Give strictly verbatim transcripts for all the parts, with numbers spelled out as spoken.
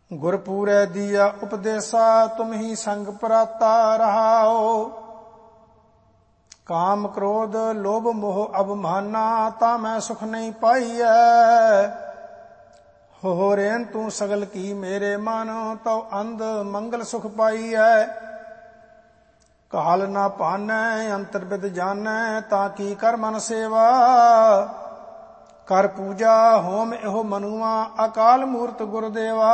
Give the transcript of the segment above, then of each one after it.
गुरपूरै दिया उपदेसा तुम ही संग पराता रहाओ। काम क्रोध लोभ मोह अभिमाना ता मैं सुख नहीं पाईऐ। हो रेन तू सगल की मेरे मन तो अंध मंगल सुख पाईऐ। काल ना पानै अंतर विद जानै ताकि कर मन सेवा। कर पूजा होम एहो मनुआ अकाल मूर्त गुरुदेवा।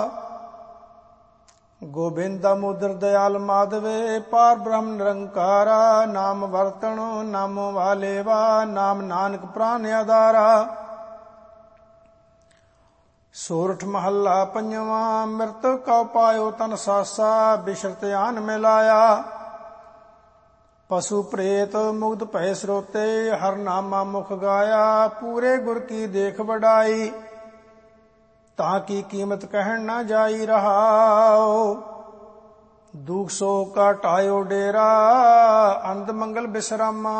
गोबिंद दामोदर दयाल माधवे पार ब्रह्म निरंकारा। नाम वर्तन नाम वालेवा नाम नानक प्राण आधारा। सोरठ महला पंजवा मृत कौ पायो तन सासा बिशरत आन मिलाया। पशु प्रेत मुग्ध भय स्रोते हर नामा मुख गाया। पूरे गुर की देख बढ़ाई ताकि कीमत कहन न जाई रहाओ। दुख सो काटायो डेरा अंध मंगल विश्रामा।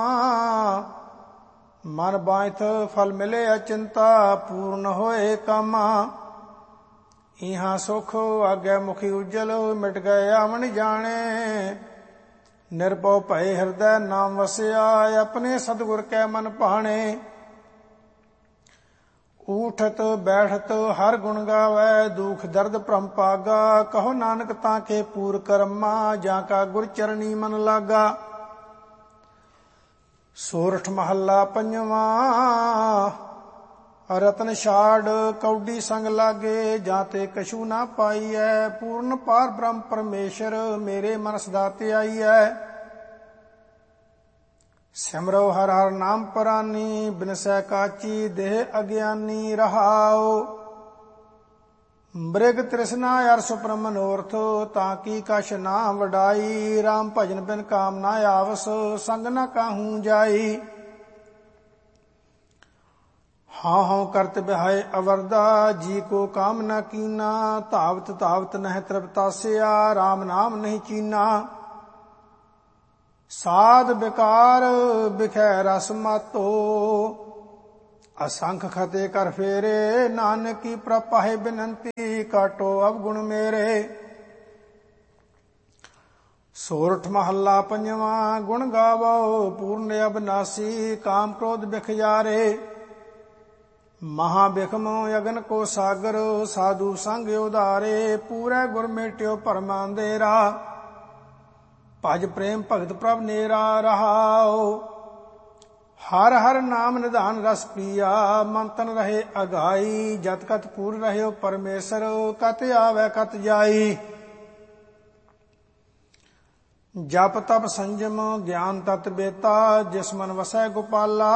मन बांथ फल मिले अचिंता पूर्ण होए कामा। इहाँ सुख आगे मुखी उज्जल मिट गए आवन जाने। निर्भव भय हृदय नाम वसिया अपने सतगुर कै मन भाणे। ऊठत बैठत हर गुण गावै दुख दर्द भ्रम पागा। कहो नानक ताके पूर कर्मा जाका गुर चरणी मन लागा। सोरठ महला पंजवा रतन छाड़ कौडी संग लागे जाते कछु ना पाईऐ। पूर्ण पार ब्रह्म परमेश्वर मेरे मन सदा त्याईऐ। सिमरो हर हर नाम परानी बिनसै काची देह अज्ञानी रहाओ। मृग तृष्णा अर सुप्र मनोरथ ताकि कछ ना वडाई। राम भजन बिन काम ना आवस संग न काहू जाई। हाँ हाँ करत बिहाय अवरदा जी को काम न कीना। धावत धावत नह तृप्तास्या राम नाम नहीं चीना। साध विकार बिखै रस मातो असंख खते कर फेरे। नानक की प्रपाहे बिनंती काटो अवगुण मेरे। सोरठ महला पंजवा गुण गावो पूर्ण अविनाशी। काम क्रोध बिखजारे महाबिखम अगन को सागर। साधु संग उदारे पूरे गुर मेट्यो परम अंधेरा। भज प्रेम भगत प्रभ नेरा रहाओ। हर हर नाम निधान रस पिया मन तन रहे अगाई। जत कत पूर रहे परमेश्वर कत आवे कत जाई। जप तप संजम ज्ञान तत बेता जिस मन वसै गोपाला।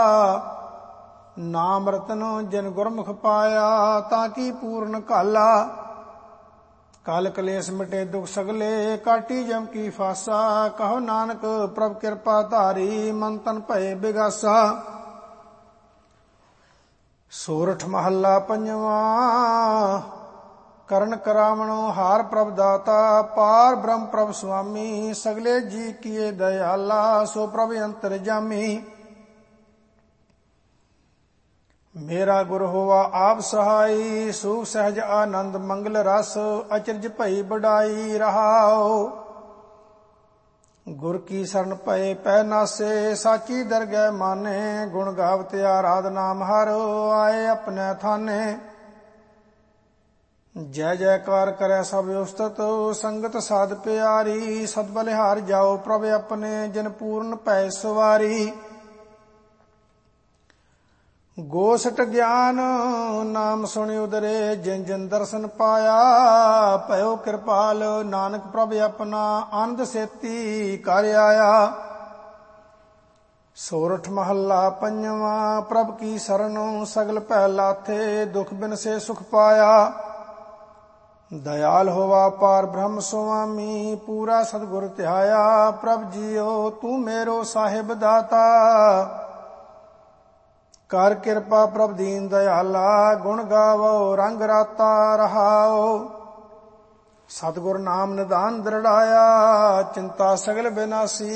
नाम रतन जिन गुरमुख पाया ताकि पूर्ण काला। काल कलेश मिटे दुख सगले काटी जम की फासा। कहो नानक प्रभ कृपा धारी मन तन भय बिगासा। सोरठ महला पंजवा करण करावणो हार प्रभ दाता। पार ब्रह्म प्रभ स्वामी सगले जी किए दयाला। सो प्रभ अंतर जामी मेरा गुर होवा आप सहाई। सुख सहज आनंद मंगल रस अचरज भई बढ़ाई रहाओ। गुर की शरण पए पै नासे साची दरगह माने। गुण गावत आराध नाम हर आए अपने थाने। जय जयकार करे सब उस्तत संगत साध प्यारी। सद बलिहार जाओ प्रभ अपने जिन पूर्ण पै सवारी। गोसट ज्ञान नाम सुनि उदरे जिन जिन दर्शन पाया। भयो कृपाल नानक प्रभ अपना आनंद सेती कर आया। सोरठ महला पंजवा प्रभ की शरण सगल पै लाथे। दुख बिन से सुख पाया। दयाल होवा पार ब्रह्म स्वामी पूरा सतगुर ध्याया। प्रभ जियो तू मेरो साहिब दाता। कर कृपा प्रभ दीन दयाला। गुण गावो रंग राता रहाओ। सतगुर नाम निधान दृढ़ाया चिंता सगल विनाशी।